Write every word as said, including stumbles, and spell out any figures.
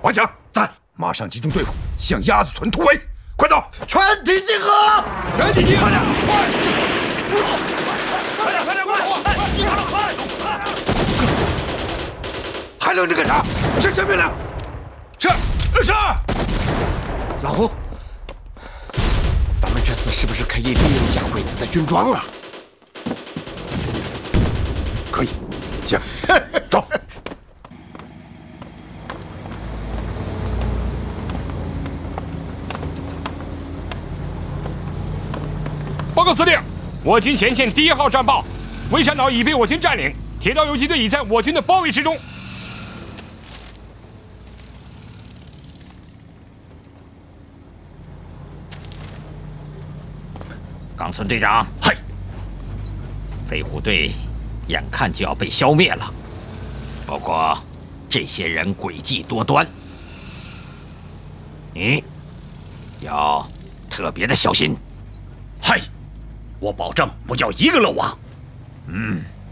王强，在，马上集中队伍向鸭子屯突围，快走！ 全体集合！ 全体集合！快点，快！ 快点，快点，快！快！ 还愣着干啥？执行命令！ 是是。 老胡，咱们这次是不是可以利用一下鬼子的军装啊？ 可以，行，走。 报告司令，我军前线第一号战报，魏山岛已被我军占领，铁道游击队已在我军的包围之中。 冈村队长， 嗨， 飞虎队眼看就要被消灭了，不过这些人诡计多端，你要特别的小心。 嗨，我保证不叫一个漏网。 嗯，